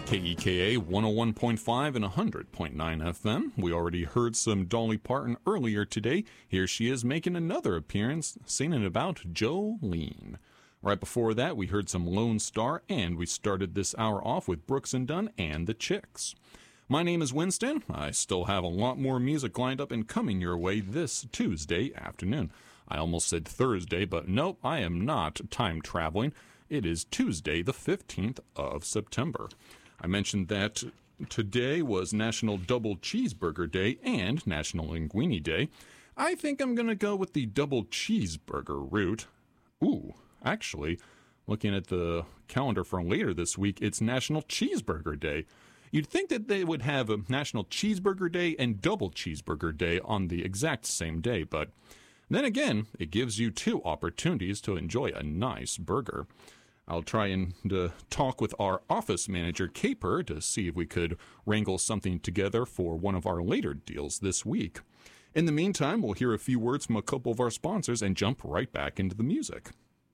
KEKA 101.5 and 100.9 FM. We already heard some Dolly Parton earlier today. Here she is making another appearance, singing about Jolene. Right before that, we heard some Lone Star, and we started this hour off with Brooks and Dunn and the Chicks. My name is Winston. I still have a lot more music lined up and coming your way this Tuesday afternoon. I almost said Thursday, but nope, I am not time traveling. It is Tuesday, the 15th of September. I mentioned that today was National Double Cheeseburger Day and National Linguine Day. I think I'm going to go with the double cheeseburger route. Ooh, actually, looking at the calendar for later this week, it's National Cheeseburger Day. You'd think that they would have a National Cheeseburger Day and Double Cheeseburger Day on the exact same day, but then again, it gives you two opportunities to enjoy a nice burger. I'll try and talk with our office manager, Caper, to see if we could wrangle something together for one of our later deals this week. In the meantime, we'll hear a few words from a couple of our sponsors and jump right back into the music.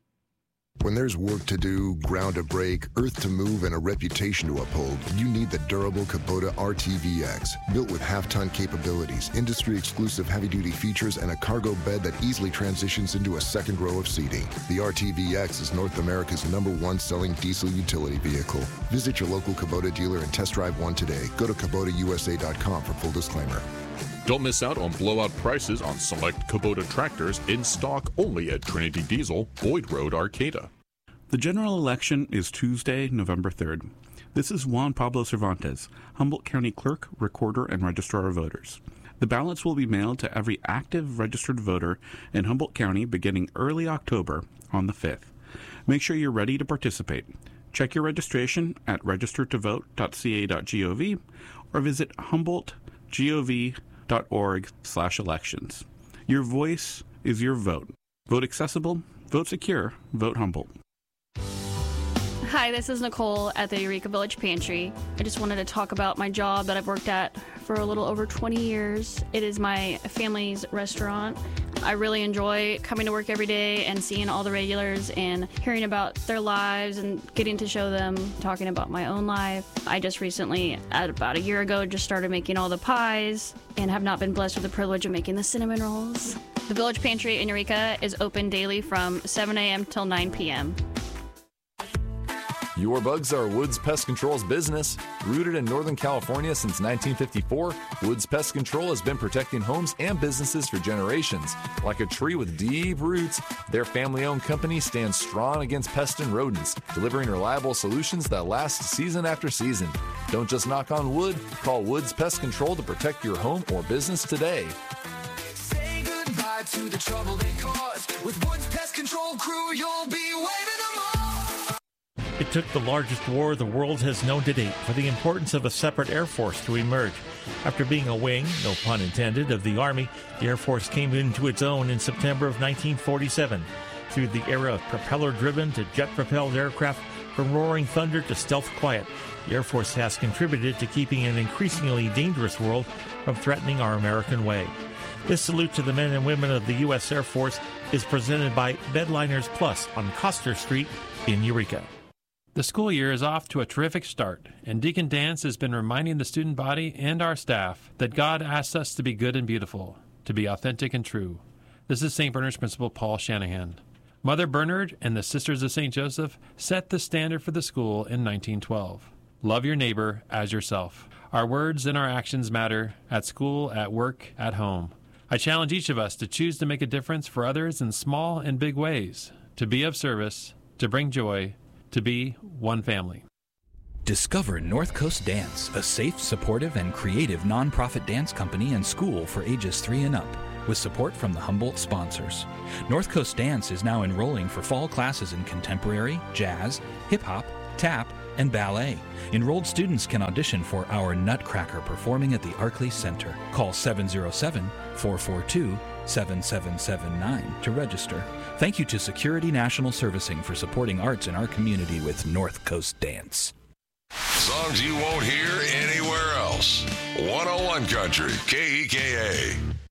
When there's work to do, ground to break, earth to move, and a reputation to uphold, you need the durable Kubota RTVX. Built with half-ton capabilities, industry-exclusive heavy-duty features, and a cargo bed that easily transitions into a second row of seating. The RTVX is North America's #1 selling diesel utility vehicle. Visit your local Kubota dealer and test drive one today. Go to KubotaUSA.com for full disclaimer. Don't miss out on blowout prices on select Kubota tractors in stock only at Trinity Diesel, Boyd Road, Arcata. The general election is Tuesday, November 3rd. This is Juan Pablo Cervantes, Humboldt County Clerk, Recorder, and Registrar of Voters. The ballots will be mailed to every active registered voter in Humboldt County beginning early October on the 5th. Make sure you're ready to participate. Check your registration at registertovote.ca.gov or visit humboldtgov.org/elections. Your voice is your vote. Vote accessible, vote secure, vote Humboldt. Hi, this is Nicole at the Eureka Village Pantry. I just wanted to talk about my job that I've worked at for a little over 20 years. It is my family's restaurant. I really enjoy coming to work every day and seeing all the regulars and hearing about their lives and getting to show them, talking about my own life. I just recently, about a year ago, just started making all the pies and have not been blessed with the privilege of making the cinnamon rolls. The Village Pantry in Eureka is open daily from 7 a.m. till 9 p.m. Your bugs are Woods Pest Control's business. Rooted in Northern California since 1954, Woods Pest Control has been protecting homes and businesses for generations. Like a tree with deep roots, their family-owned company stands strong against pests and rodents, delivering reliable solutions that last season after season. Don't just knock on wood, call Woods Pest Control to protect your home or business today. Say goodbye to the trouble they caused. With Woods Pest Control crew, you'll be waving them off. It took the largest war the world has known to date for the importance of a separate Air Force to emerge. After being a wing, no pun intended, of the Army, the Air Force came into its own in September of 1947. Through the era of propeller-driven to jet-propelled aircraft, from roaring thunder to stealth quiet, the Air Force has contributed to keeping an increasingly dangerous world from threatening our American way. This salute to the men and women of the U.S. Air Force is presented by Bedliners Plus on Coster Street in Eureka. The school year is off to a terrific start, and Deacon Dance has been reminding the student body and our staff that God asks us to be good and beautiful, to be authentic and true. This is St. Bernard's Principal Paul Shanahan. Mother Bernard and the Sisters of St. Joseph set the standard for the school in 1912. Love your neighbor as yourself. Our words and our actions matter at school, at work, at home. I challenge each of us to choose to make a difference for others in small and big ways, to be of service, to bring joy, to be one family. Discover North Coast Dance, a safe, supportive, and creative nonprofit dance company and school for ages 3 and up, with support from the Humboldt sponsors. North Coast Dance is now enrolling for fall classes in contemporary, jazz, hip-hop, tap, and ballet. Enrolled students can audition for our Nutcracker performing at the Arkley Center. Call 707-442-7779 to register. Thank you to Security National Servicing for supporting arts in our community with North Coast Dance. Songs you won't hear anywhere else. 101 Country, KEKA.